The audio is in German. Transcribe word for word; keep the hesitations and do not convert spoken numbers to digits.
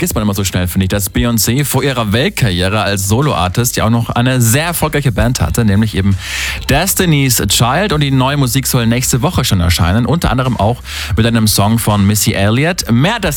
vergisst man immer so schnell, finde ich, dass Beyoncé vor ihrer Weltkarriere als Soloartist ja auch noch eine sehr erfolgreiche Band hatte, nämlich eben Destiny's Child, und die neue Musik soll nächste Woche schon erscheinen, unter anderem auch mit einem Song von Missy Elliott. Mehr